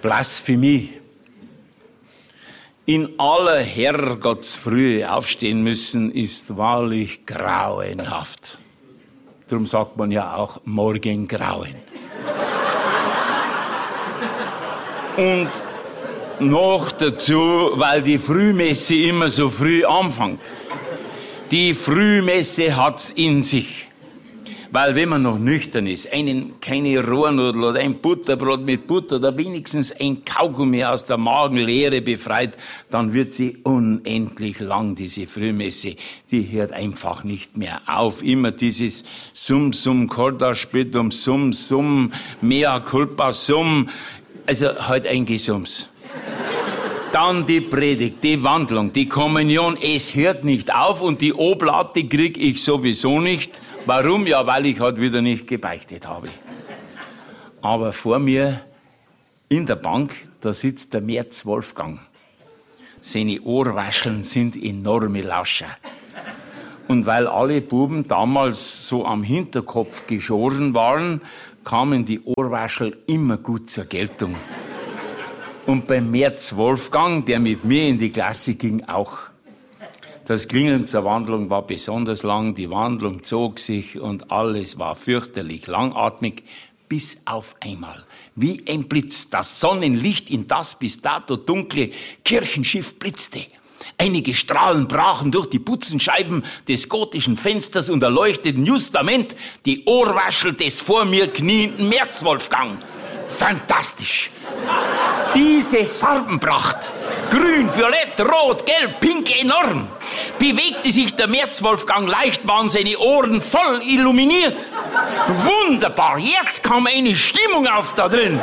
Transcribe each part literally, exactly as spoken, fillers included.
Blasphemie. In aller Herrgottsfrühe aufstehen müssen, ist wahrlich grauenhaft. Darum sagt man ja auch Morgengrauen. Und noch dazu, weil die Frühmesse immer so früh anfängt. Die Frühmesse hat's in sich. Weil wenn man noch nüchtern ist, einen, keine Rohrnudel oder ein Butterbrot mit Butter oder wenigstens ein Kaugummi aus der Magenleere befreit, dann wird sie unendlich lang, diese Frühmesse. Die hört einfach nicht mehr auf. Immer dieses Sum, Sum, Corda, Splitum, Sum, Sum, Mea Culpa, Sum. Also halt ein Gesums. Dann die Predigt, die Wandlung, die Kommunion. Es hört nicht auf und die Oblate krieg ich sowieso nicht. Warum? Ja, weil ich halt wieder nicht gebeichtet habe. Aber vor mir in der Bank, da sitzt der Merz Wolfgang. Seine Ohrwascheln sind enorme Lauscher. Und weil alle Buben damals so am Hinterkopf geschoren waren, kamen die Ohrwaschel immer gut zur Geltung. Und beim Merz Wolfgang, der mit mir in die Klasse ging, auch. Das Klingeln zur Wandlung war besonders lang, die Wandlung zog sich und alles war fürchterlich langatmig, bis auf einmal, wie ein Blitz, das Sonnenlicht in das bis dato dunkle Kirchenschiff blitzte. Einige Strahlen brachen durch die Butzenscheiben des gotischen Fensters und erleuchteten justament die Ohrwaschel des vor mir knienden Merz Wolfgang. Fantastisch! Diese Farbenpracht, grün, violett, rot, gelb, pink, enorm, bewegte sich der Merz Wolfgang leicht, waren seine Ohren voll illuminiert. Wunderbar, jetzt kam eine Stimmung auf da drin.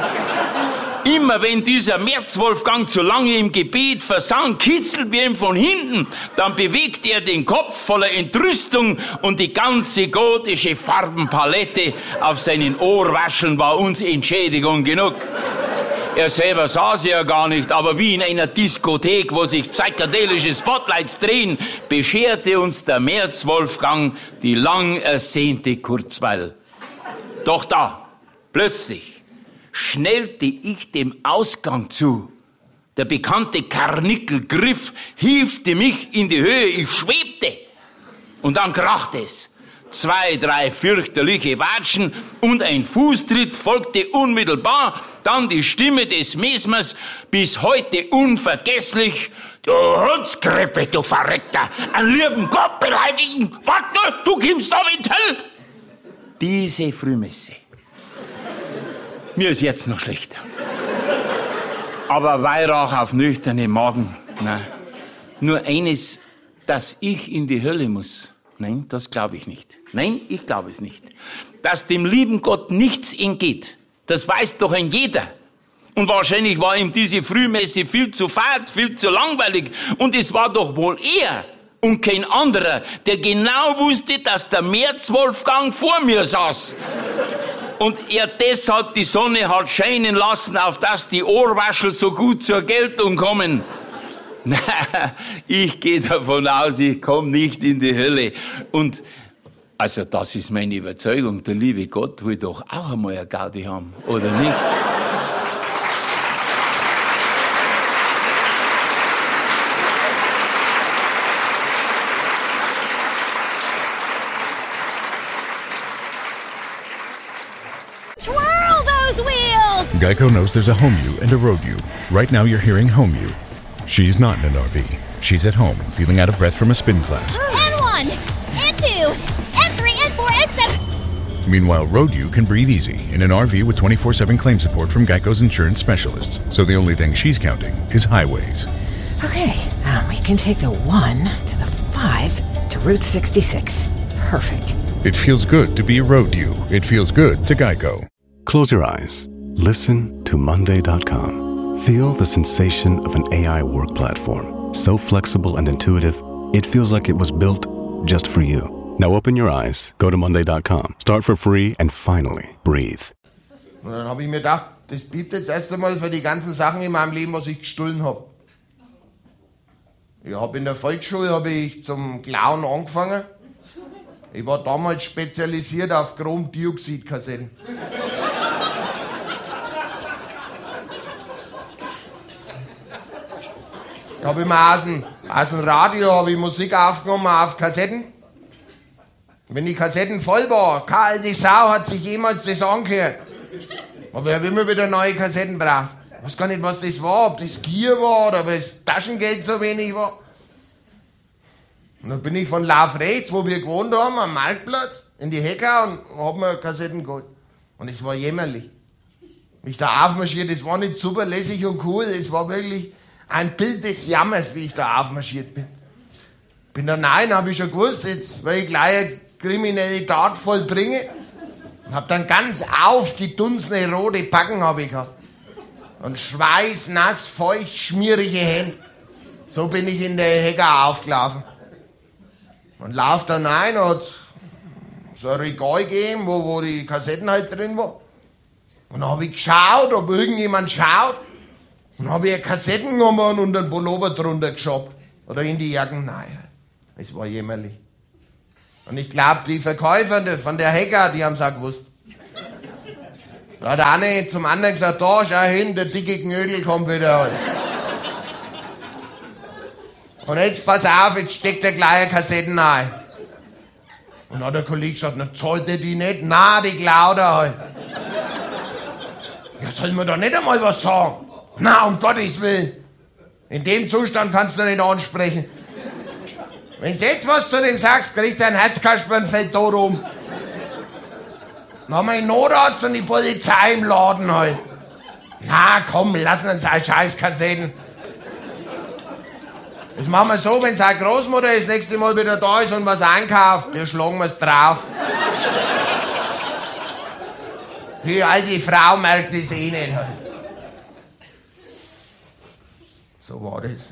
Immer wenn dieser Merz Wolfgang zu lange im Gebet versank, kitzelt wir ihm von hinten, dann bewegt er den Kopf voller Entrüstung und die ganze gotische Farbenpalette auf seinen Ohrwascheln war uns Entschädigung genug. Er selber sah sie ja gar nicht, aber wie in einer Diskothek, wo sich psychedelische Spotlights drehen, bescherte uns der Merz Wolfgang die lang ersehnte Kurzweil. Doch da, plötzlich, schnellte ich dem Ausgang zu. Der bekannte Karnickelgriff hiefte mich in die Höhe, ich schwebte. Und dann krachte es. Zwei, drei fürchterliche Watschen und ein Fußtritt folgte unmittelbar, dann die Stimme des Mesmers, bis heute unvergesslich: Du Hundskrippe, du Verreckter, einen lieben Gott beleidigen, warte, du kommst da mit Höll. Diese Frühmesse. Mir ist jetzt noch schlecht. Aber Weihrauch auf nüchterne Magen, nein. Nur eines, dass ich in die Hölle muss. Nein, das glaube ich nicht. Nein, ich glaube es nicht. Dass dem lieben Gott nichts entgeht, das weiß doch ein jeder. Und wahrscheinlich war ihm diese Frühmesse viel zu fad, viel zu langweilig. Und es war doch wohl er und kein anderer, der genau wusste, dass der Merz Wolfgang vor mir saß. Und er deshalb die Sonne hat scheinen lassen, auf dass die Ohrwaschel so gut zur Geltung kommen. Ich gehe davon aus, ich komme nicht in die Hölle. Und also das ist meine Überzeugung. Der liebe Gott will doch auch einmal eine Gaudi haben, oder nicht? Twirl those wheels! Geico knows there's a home you and a road you. Right now you're hearing home you. She's not in an R V. She's at home, feeling out of breath from a spin class. And one, and two, and three, and four, and seven. Meanwhile, Road U can breathe easy in an R V with twenty-four seven claim support from Geico's insurance specialists. So the only thing she's counting is highways. Okay, um, we can take the one to the five to Route sixty-six. Perfect. It feels good to be a Road U. It feels good to Geico. Close your eyes. Listen to Monday dot com. Feel the sensation of an A I work platform. So flexible and intuitive, it feels like it was built just for you. Now open your eyes, go to Monday dot com, start for free and finally breathe. Und dann habe ich mir gedacht, das bleibt jetzt erst einmal für die ganzen Sachen in meinem Leben, was ich gestohlen habe. Ich habe in der Volksschule habe ich zum Klauen angefangen. Ich war damals spezialisiert auf Chromdioxidkassetten. Ich habe immer aus dem, aus dem Radio hab ich Musik aufgenommen auf Kassetten. Wenn die Kassetten voll war, keine alte Sau hat sich jemals das angehört. Aber ich habe immer wieder neue Kassetten braucht. Ich weiß gar nicht, was das war, ob das Gier war oder ob das Taschengeld so wenig war. Und dann bin ich von Lauf rechts, wo wir gewohnt haben, am Marktplatz, in die Hecker und hab mir Kassetten geholt. Und es war jämmerlich. Mich da aufmarschiert, das war nicht super lässig und cool, es war wirklich ein Bild des Jammers, wie ich da aufmarschiert bin. Bin da rein, habe ich schon gewusst, jetzt weil ich gleich eine kriminelle Tat vollbringe. Und hab dann ganz aufgedunsene rote Backen hab ich gehabt. Und schweißnass, feucht, schmierige Hände. So bin ich in der Hecker aufgelaufen. Und lauf dann rein, hat so ein Regal gegeben, wo, wo die Kassetten halt drin waren. Und dann hab ich geschaut, ob irgendjemand schaut. Und dann hab ich eine Kassetten genommen und einen Pullover drunter geschoben. Oder in die Jacken. Nein, es war jämmerlich. Und ich glaube, die Verkäufer von der Hecker, die haben es auch gewusst. Da hat der eine zum anderen gesagt, da, schau hin, der dicke Knödel kommt wieder halt. Und jetzt pass auf, jetzt steckt der gleich Kassetten ein. Und dann hat der Kollege gesagt, na zahlt er die nicht? Na, die klaut er halt. Ja, soll man da nicht einmal was sagen? Na, um Gottes Willen. In dem Zustand kannst du nicht ansprechen. Wenn du jetzt was zu dem sagst, kriegt er ein Herzkasper und fällt tot um. Dann haben wir den Notarzt und die Polizei im Laden halt. Na komm, lassen uns halt Scheißkassetten. Das machen wir so, wenn seine Großmutter das nächste Mal wieder da ist und was einkauft, dann schlagen wir es drauf. Die alte Frau merkt das eh nicht halt. So war das.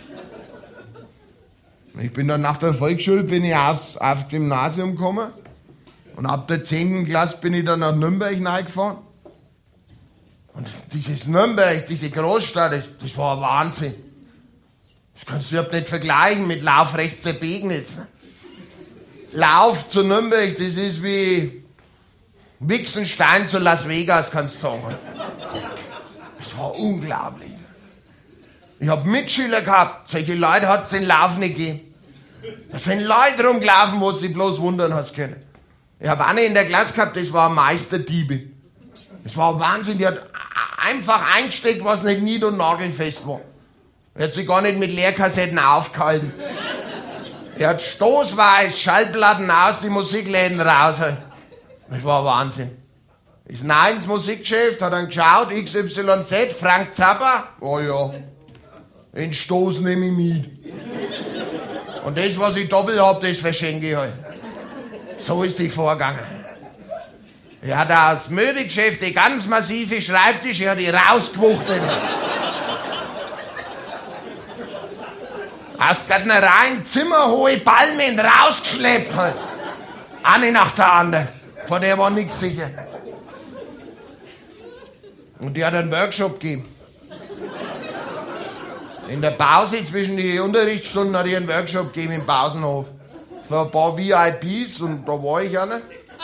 Ich bin dann nach der Volksschule bin ich aufs, aufs Gymnasium gekommen und ab der zehnten Klasse bin ich dann nach Nürnberg reingefahren. Und dieses Nürnberg, diese Großstadt, das, das war ein Wahnsinn. Das kannst du überhaupt nicht vergleichen mit Lauf rechts der Begnitz. Lauf zu Nürnberg, das ist wie Wichsenstein zu Las Vegas, kannst du sagen. Das war unglaublich. Ich hab Mitschüler gehabt, solche Leute hat es in Lauf nicht gegeben. Da sind Leute rumgelaufen, wo sie bloß wundern hast können. Ich hab eine in der Klasse gehabt, das war Meisterdiebe. Das war Wahnsinn, die hat einfach eingesteckt, was nicht nied- und nagelfest war. Er hat sich gar nicht mit Leerkassetten aufgehalten. Er hat stoßweise Schallplatten aus die Musikläden raus. Das war Wahnsinn. Ist nein ins Musikgeschäft, hat dann geschaut, X Y Z, Frank Zappa. Oh ja, den Stoß nehme ich mit. Und das, was ich doppelt hab, das verschenke ich halt. So ist die vorgegangen. Er hat aus Möbelgeschäfte ganz massive Schreibtische, er hat die rausgewuchtet. Aus Gärtnereien zimmerhohe Palmen rausgeschleppt halt. Eine nach der anderen. Von der war nichts sicher. Und die hat einen Workshop gegeben. In der Pause zwischen den Unterrichtsstunden hat die einen Workshop gegeben im Pausenhof. Für ein paar V I Ps und da war ich einer.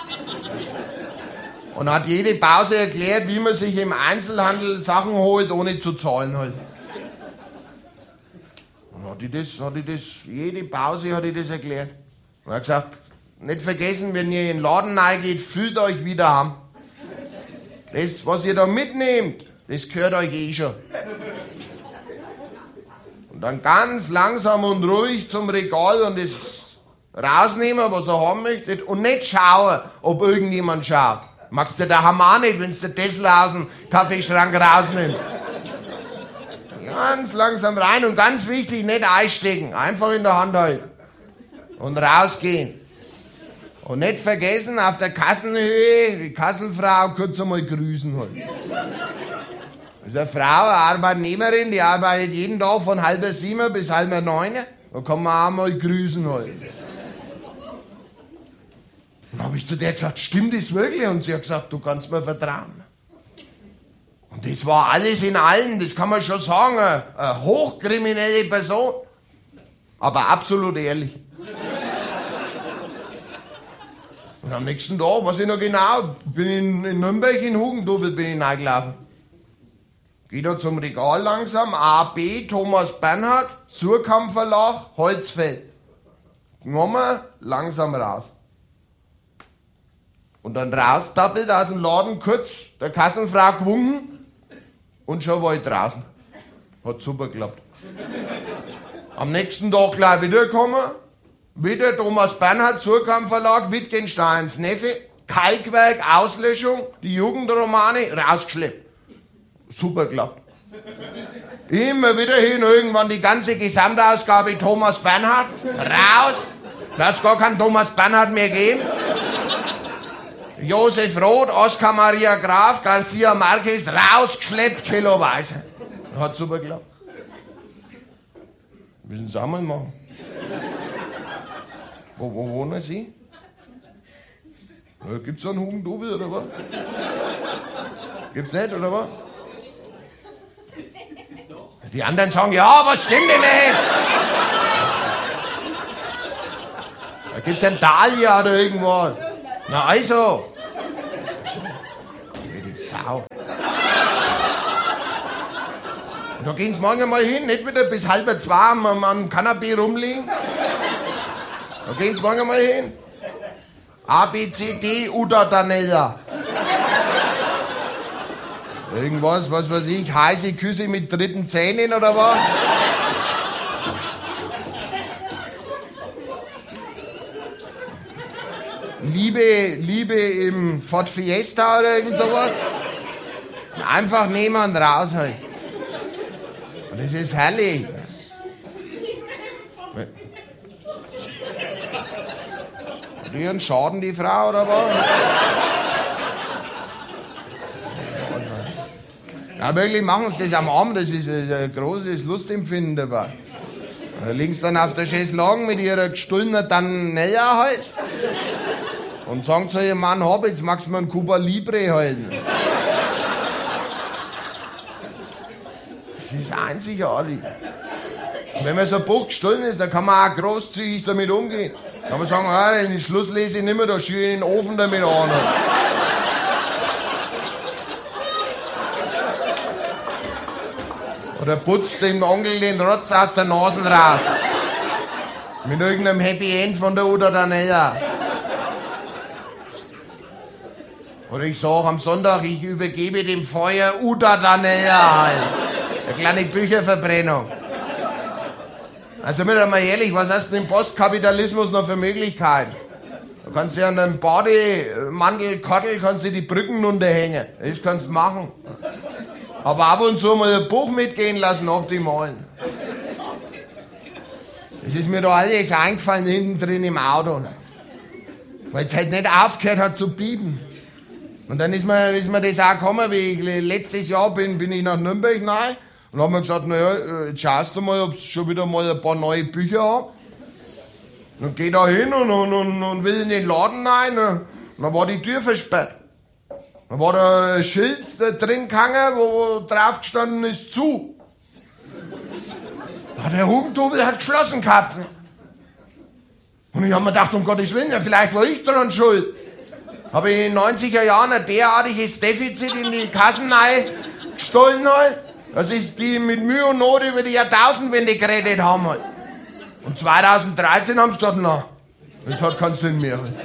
Und hat jede Pause erklärt, wie man sich im Einzelhandel Sachen holt, ohne zu zahlen halt. Und hat die das, hat die das, jede Pause hat die das erklärt. Und hat gesagt, nicht vergessen, wenn ihr in den Laden reingeht, fühlt euch wieder heim. Das, was ihr da mitnehmt, das gehört euch eh schon. Und dann ganz langsam und ruhig zum Regal und das rausnehmen, was ihr haben möchtet und nicht schauen, ob irgendjemand schaut. Magst du daheim auch nicht, wenn du Tesla aus dem Kaffeeschrank rausnimmst. Ganz langsam rein und ganz wichtig, nicht einstecken, einfach in der Hand halten und rausgehen. Und nicht vergessen, auf der Kassenhöhe, die Kassenfrau kurz einmal grüßen halt. Das ist eine Frau, eine Arbeitnehmerin, die arbeitet jeden Tag von halb sieben bis halb neun. Da kann man auch mal grüßen halt. Dann habe ich zu der gesagt, stimmt das wirklich? Und sie hat gesagt, du kannst mir vertrauen. Und das war alles in allem, das kann man schon sagen, eine, eine hochkriminelle Person, aber absolut ehrlich. Und am nächsten Tag, weiß ich noch genau, bin in, in Nürnberg in Hugendubel bin ich reingelaufen. Geht er zum Regal langsam, A B, Thomas Bernhard, Surkamp Verlag, Holzfeld. Genommen, langsam raus. Und dann raustappelt aus dem Laden, kurz der Kassenfrau gewunken und schon war ich draußen. Hat super geklappt. Am nächsten Tag gleich wiedergekommen, wieder Thomas Bernhard, Surkamp Verlag, Wittgensteins Neffe, Kalkwerk, Auslöschung, die Jugendromane, rausgeschleppt. Super geklappt. Immer wieder hin, irgendwann die ganze Gesamtausgabe Thomas Bernhard, raus. Da hat's gar keinen Thomas Bernhard mehr gegeben. Josef Roth, Oskar Maria Graf, Garcia Marquez, rausgeschleppt, kiloweise. Hat super geklappt. Müssen Sie auch mal machen. Wo, wo wohnen Sie? Ja, gibt's da einen Hugendubel oder was? Gibt's nicht, oder was? Die anderen sagen, ja, was stimmt denn nicht? Da gibt's einen Dahlia oder irgendwo. Na also. Wie die Sau. Da gehen Sie morgen mal hin, nicht wieder bis halb zwei am, am Kanapee rumliegen. Da gehen Sie morgen mal hin. A, B, C, D, Uda, Danella. Irgendwas, was weiß ich, heiße Küsse mit dritten Zähnen oder was? Liebe, Liebe im Ford Fiesta oder irgend sowas. Einfach nehmen und raus halt. Und das ist herrlich. Die einen Schaden, die Frau, oder was? Ja, wirklich, machen Sie das am Abend, das ist ein großes Lustempfinden dabei. Da liegen Sie dann auf der Chaiselongue mit Ihrer gestohlenen Danella halt und sagen zu Ihrem Mann, hab, jetzt magst du mir einen Cuba Libre halten. Das ist einzigartig. Und wenn man so ein Buch gestohlen ist, dann kann man auch großzügig damit umgehen. Da kann man sagen, ah, den Schluss lese ich nicht mehr, da schiebe ich in den Ofen damit an. Oder putzt dem Onkel den Rotz aus der Nase raus. Mit irgendeinem Happy End von der Uda Danella. Oder ich sag am Sonntag, ich übergebe dem Feuer Uda Danella halt. Eine kleine Bücherverbrennung. Also mir doch mal ehrlich, was hast du im Postkapitalismus noch für Möglichkeiten? Du kannst ja an einem Bademantelkottel kannst du die Brücken unterhängen. Das kannst du machen. Aber ab und zu mal ein Buch mitgehen lassen, optimal. Es ist mir da alles eingefallen hinten drin im Auto. Weil es halt nicht aufgehört hat zu piepen. Und dann ist mir, ist mir das auch gekommen, wie ich letztes Jahr bin, bin ich nach Nürnberg rein. Und haben wir gesagt, naja, jetzt schaust du mal, ob es schon wieder mal ein paar neue Bücher haben. Und geh da hin und, und, und, und will in den Laden rein. Und dann war die Tür versperrt. Da war da ein Schild drin gehangen, wo drauf gestanden ist, zu. Ja, der Hugendubel hat geschlossen gehabt. Und ich hab mir gedacht, um Gottes Willen, ja, vielleicht war ich daran schuld. Habe ich in den neunziger Jahren ein derartiges Defizit in die Kassen gestohlen halt. Das ist die mit Mühe und Not über die Jahrtausendwende geredet haben halt. Und zweitausenddreizehn haben sie gesagt, na, das hat keinen Sinn mehr halt.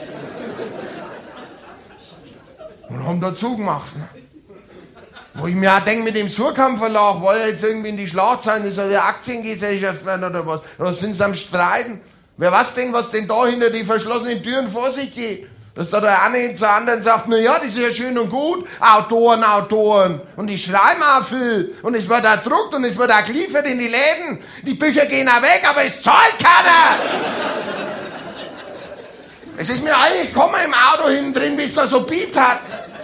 Und haben da zugemacht. Wo ich mir auch denke, mit dem Surkamp Verlag, war ja jetzt irgendwie in die Schlagzeilen, das soll ja Aktiengesellschaft werden oder was. Oder sind sie am Streiten? Wer weiß denn, was denn da hinter die verschlossenen Türen vor sich geht? Dass da der eine zur anderen sagt, na ja, das ist ja schön und gut, Autoren, Autoren. Und die schreiben auch viel. Und es wird auch gedruckt und es wird auch geliefert in die Läden. Die Bücher gehen auch weg, aber es zahlt keiner. Es ist mir alles gekommen im Auto hinten drin, wie es da so piept hat.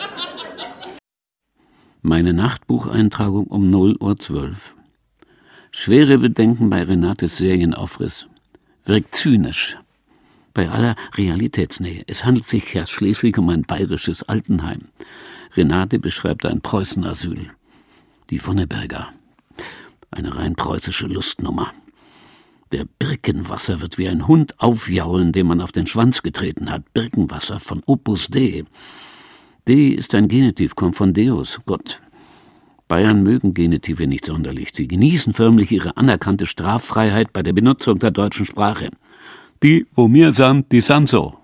Meine Nachtbucheintragung um null Uhr zwölf. Schwere Bedenken bei Renates Serienaufriss. Wirkt zynisch. Bei aller Realitätsnähe. Es handelt sich ja schließlich um ein bayerisches Altenheim. Renate beschreibt ein Preußenasyl. Die Vonneberger. Eine rein preußische Lustnummer. Der Birkenwasser wird wie ein Hund aufjaulen, dem man auf den Schwanz getreten hat. Birkenwasser von Opus Dei. Dei ist ein Genitiv, kommt von Deus, Gott. Bayern mögen Genitive nicht sonderlich. Sie genießen förmlich ihre anerkannte Straffreiheit bei der Benutzung der deutschen Sprache. Die, wo mir sind, die sind so.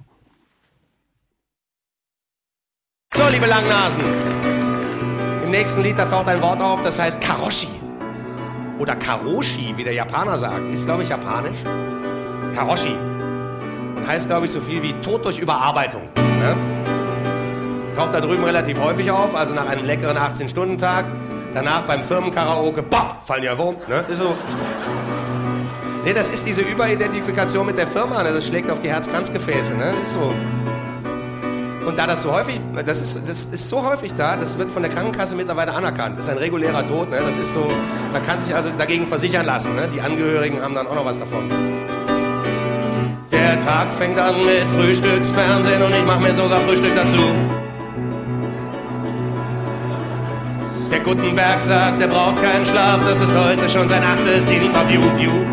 So, liebe Langnasen. Im nächsten Lied, da taucht ein Wort auf, das heißt Karoshi. Oder Karoshi, wie der Japaner sagt. Ist, glaube ich, japanisch. Karoshi. Und heißt, glaube ich, so viel wie Tod durch Überarbeitung. Ne? Taucht da drüben relativ häufig auf, also nach einem leckeren achtzehn-Stunden-Tag. Danach beim Firmenkaraoke, bap, fallen ja wurm. Ne? Ist so. Nee, das ist diese Überidentifikation mit der Firma, ne? Das schlägt auf die Herz-Kranz-Gefäße. Ne? Das ist so. Und da das so häufig, das ist, das ist so häufig da, das wird von der Krankenkasse mittlerweile anerkannt. Das ist ein regulärer Tod, ne? Das ist so, man kann sich also dagegen versichern lassen, ne? Die Angehörigen haben dann auch noch was davon. Der Tag fängt an mit Frühstücksfernsehen und ich mach mir sogar Frühstück dazu. Der Gutenberg sagt, er braucht keinen Schlaf, das ist heute schon sein achtes Interview.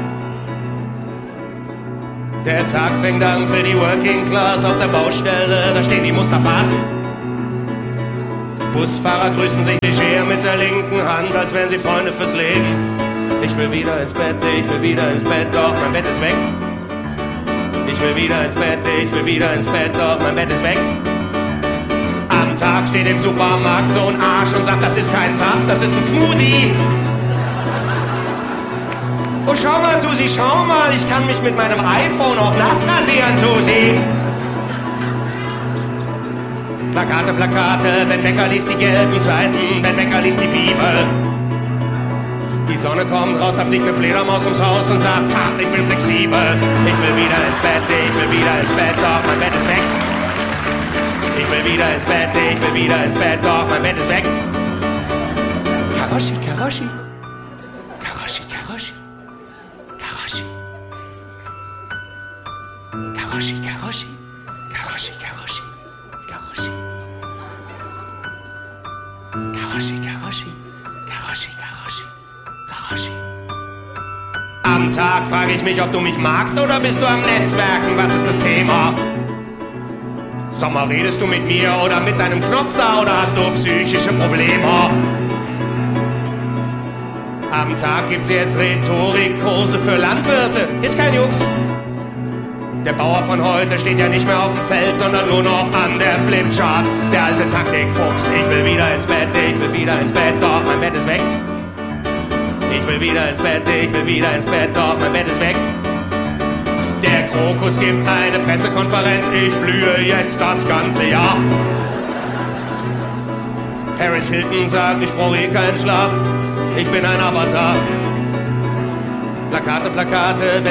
Der Tag fängt an für die Working Class auf der Baustelle, da stehen die Mustafas. Busfahrer grüßen sich leger mit der linken Hand, als wären sie Freunde fürs Leben. Ich will wieder ins Bett, ich will wieder ins Bett, doch mein Bett ist weg. Ich will wieder ins Bett, ich will wieder ins Bett, doch mein Bett ist weg. Am Tag steht im Supermarkt so ein Arsch und sagt, das ist kein Saft, das ist ein Smoothie. Oh, schau mal, Susi, schau mal, ich kann mich mit meinem iPhone auch nass rasieren, Susi. Plakate, Plakate, Ben Becker liest die gelben Seiten, Ben Becker liest die Bibel. Die Sonne kommt raus, da fliegt eine Fledermaus ums Haus und sagt, Tag, ich bin flexibel. Ich will wieder ins Bett, ich will wieder ins Bett, doch mein Bett ist weg. Ich will wieder ins Bett, ich will wieder ins Bett, doch mein Bett ist weg. Karoshi, Karoshi. Karoshi, Karoshi. Karoshi. Karoshi, Karoshi. Karoshi, Karoshi. Karoshi. Karoshi, Karoshi. Karoshi, Karoshi. Karoshi. Am Tag frage ich mich, ob du mich magst oder bist du am Netzwerken? Was ist das Thema? Sag mal, redest du mit mir oder mit deinem Knopf da oder hast du psychische Probleme? Am Tag gibt's jetzt Rhetorikkurse für Landwirte. Ist kein Jux. Der Bauer von heute steht ja nicht mehr auf dem Feld, sondern nur noch an der Flipchart. Der alte Taktikfuchs. Ich will wieder ins Bett, ich will wieder ins Bett, doch mein Bett ist weg. Ich will wieder ins Bett, ich will wieder ins Bett, doch mein Bett ist weg. Der Krokus gibt eine Pressekonferenz, ich blühe jetzt das ganze Jahr. Paris Hilton sagt, ich brauche eh keinen Schlaf, ich bin ein Avatar. Plakate, Plakate,